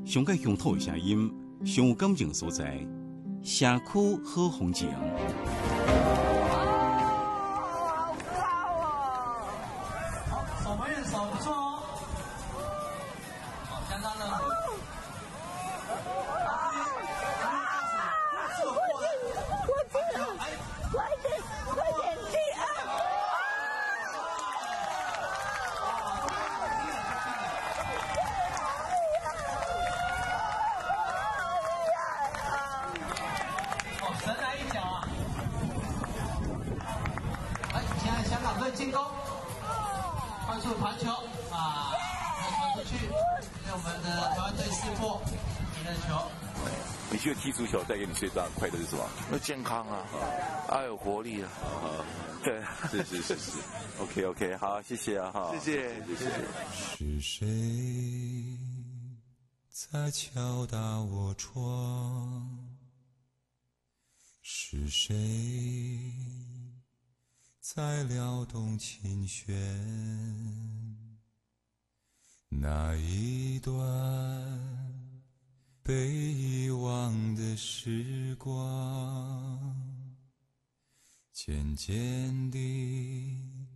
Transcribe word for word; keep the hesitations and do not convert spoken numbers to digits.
上个乡土声音，上有感情所在，社区好风情。 守门员守不错哦，好，相当的。进攻，快速传球啊！要传出去，给我们的台湾队识破你的球。 你觉得踢足球带给你最大的快乐是什么？ 那健康啊，还有活力啊。 啊， 对， 是是是是。OK OK， 好，谢谢啊，哈， 谢谢谢谢。 是谁在敲打我窗？是谁在撩动琴弦？那一段被遗忘的时光，渐渐地